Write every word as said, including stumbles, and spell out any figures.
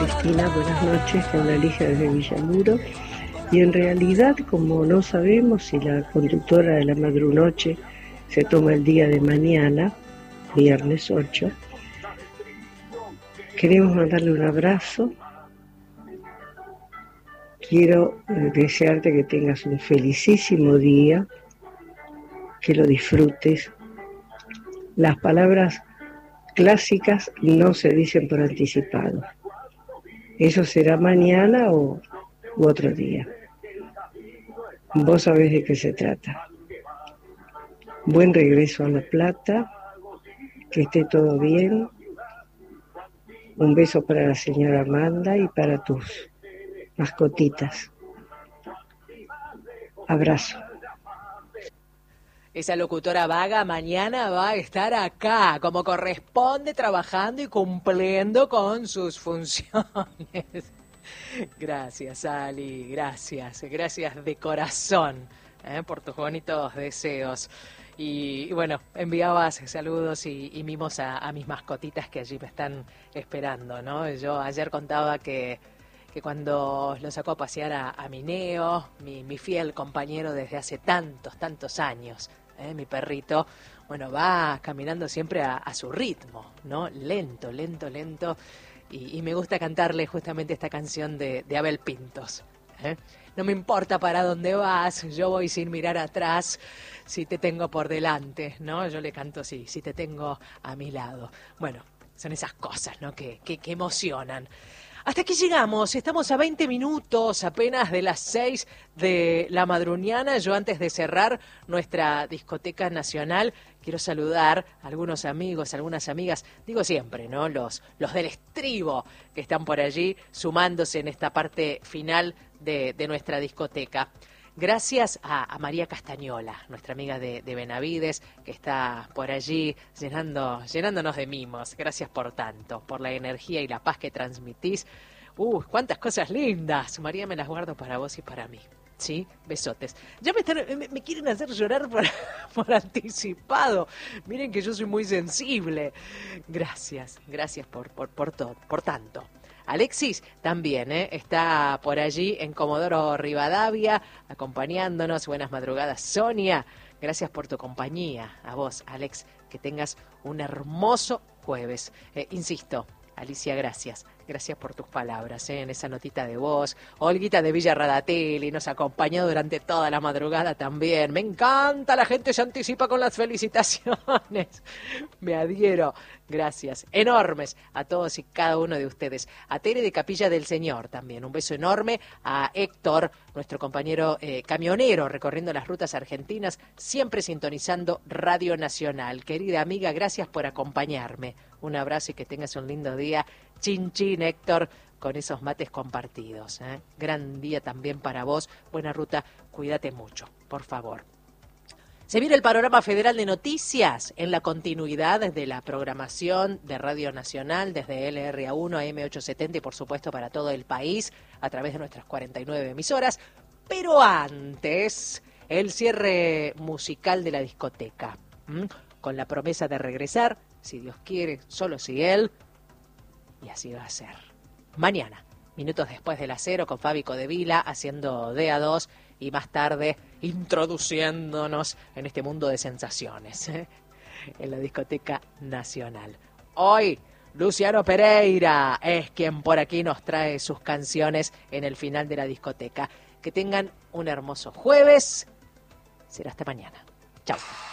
Martina, buenas noches, con la Alicia desde Villamuro. Y en realidad, como no sabemos si la conductora de la Madrunoche se toma el día de mañana, viernes ocho, queremos mandarle un abrazo. Quiero eh, desearte que tengas un felicísimo día, que lo disfrutes. Las palabras clásicas no se dicen por anticipado. Eso será mañana o u otro día. Vos sabés de qué se trata. Buen regreso a La Plata, que esté todo bien. Un beso para la señora Amanda y para tus mascotitas. Abrazo. Esa locutora vaga mañana va a estar acá, como corresponde, trabajando y cumpliendo con sus funciones. Gracias, Ali, gracias, gracias de corazón eh, por tus bonitos deseos. Y, y bueno, enviabas saludos y, y mimos a, a mis mascotitas que allí me están esperando, ¿no? Yo ayer contaba que, que cuando lo sacó a pasear a, a mi Neo, mi, mi fiel compañero desde hace tantos, tantos años, ¿eh? Mi perrito, bueno, va caminando siempre a, a su ritmo, ¿no? Lento, lento, lento. Y, y me gusta cantarle justamente esta canción de, de Abel Pintos. ¿eh? No me importa para dónde vas, yo voy sin mirar atrás, si te tengo por delante, ¿no? Yo le canto así, si te tengo a mi lado. Bueno, son esas cosas, ¿no? Que, que, que emocionan. Hasta aquí llegamos, estamos a veinte minutos apenas de las seis de la madruniana. Yo antes de cerrar nuestra discoteca nacional quiero saludar a algunos amigos, algunas amigas, digo siempre, ¿no? Los, los del estribo que están por allí sumándose en esta parte final de, de nuestra discoteca. Gracias a, a María Castañola, nuestra amiga de, de Benavides, que está por allí llenando, llenándonos de mimos. Gracias por tanto, por la energía y la paz que transmitís. ¡Uh, cuántas cosas lindas! María, me las guardo para vos y para mí. ¿Sí? Besotes. Ya me, están, me, me quieren hacer llorar por, por anticipado. Miren que yo soy muy sensible. Gracias, gracias por, por, por todo, por tanto. Alexis también ¿eh? está por allí en Comodoro Rivadavia, acompañándonos. Buenas madrugadas, Sonia. Gracias por tu compañía. A vos, Alex, que tengas un hermoso jueves. Eh, insisto, Alicia, gracias. Gracias por tus palabras ¿eh? en esa notita de voz. Olguita de Villa Radatelli nos acompañó durante toda la madrugada también. Me encanta, la gente se anticipa con las felicitaciones. Me adhiero. Gracias enormes a todos y cada uno de ustedes. A Tere de Capilla del Señor también. Un beso enorme a Héctor, nuestro compañero eh, camionero recorriendo las rutas argentinas, siempre sintonizando Radio Nacional. Querida amiga, gracias por acompañarme. Un abrazo y que tengas un lindo día. Chin, chin, Héctor, con esos mates compartidos. ¿eh? Gran día también para vos. Buena ruta, cuídate mucho, por favor. Se viene el panorama federal de noticias en la continuidad desde la programación de Radio Nacional, desde L R A uno a M ochocientos setenta y por supuesto para todo el país a través de nuestras cuarenta y nueve emisoras. Pero antes, el cierre musical de la discoteca, ¿m? con la promesa de regresar, si Dios quiere, solo si Él, y así va a ser. Mañana, minutos después de las cero, con Fabi Codevila haciendo D A dos y más tarde introduciéndonos en este mundo de sensaciones, ¿eh? en la discoteca nacional. Hoy, Luciano Pereira es quien por aquí nos trae sus canciones en el final de la discoteca. Que tengan un hermoso jueves. Será hasta mañana. Chao.